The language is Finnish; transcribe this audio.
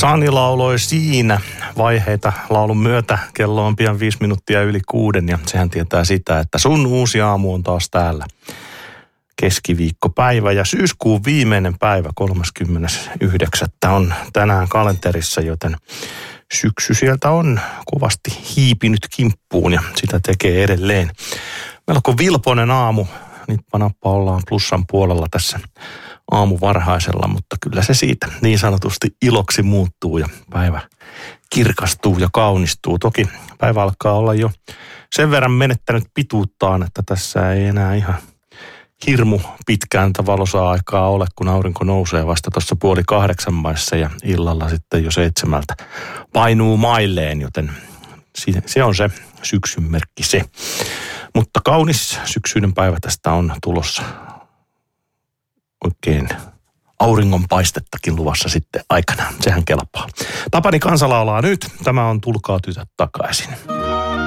Sani lauloi siinä vaiheita laulun myötä. Kello on pian 5 minuuttia yli 6 ja sehän tietää sitä, että sun uusi aamu on taas täällä. Keskiviikkopäivä ja syyskuun viimeinen päivä 39. on tänään kalenterissa, joten syksy sieltä on kovasti hiipinyt kimppuun ja sitä tekee edelleen. Melko vilpoinen aamu. Nippa-nappa ollaan plussan puolella tässä aamuvarhaisella, mutta kyllä se siitä niin sanotusti iloksi muuttuu ja päivä kirkastuu ja kaunistuu. Toki päivä alkaa olla jo sen verran menettänyt pituuttaan, että tässä ei enää ihan hirmu pitkään valoisaa aikaa ole, kun aurinko nousee vasta tuossa 7:30 maissa ja illalla sitten jo 7 painuu mailleen, joten se on se syksyn merkki se. Mutta kaunis syksyinen päivä tästä on tulossa. Oikein auringonpaistettakin luvassa sitten aikanaan. Sehän kelpaa. Tapani Kansa laulaa nyt. Tämä on Tulkaa tytöt takaisin.